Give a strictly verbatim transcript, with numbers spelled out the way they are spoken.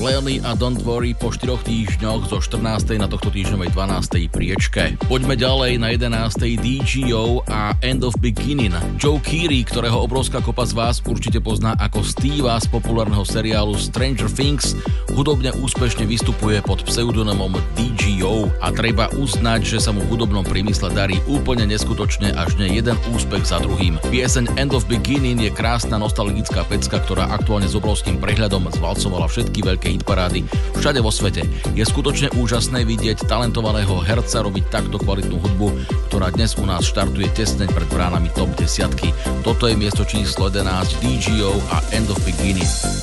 Lenny a Don't Worry po štyroch týždňoch zo štrnástej na tohto týždňovej dvanástej priečke. Poďme ďalej na jedenástej dé gé ó a End of Beginning. Joe Keery, ktorého obrovská kopa z vás určite pozná ako Steva z populárneho seriálu Stranger Things, hudobne úspešne vystupuje pod pseudonymom dé gé ó a treba uznať, že sa mu v hudobnom priemysle darí úplne neskutočne, až ne jeden úspech za druhým. Pieseň End of Beginning je krásna nostalgická pecka, ktorá aktuálne s obrovským prehľadom zvalcovala všetky veľké hitparády všade vo svete. Je skutočne úžasné vidieť talentovaného herca robiť takto kvalitnú hudbu, ktorá dnes u nás štartuje tesne pred bránami top desiatky. Toto je miesto číslo jedenásť dé gé ó a End of Beginning.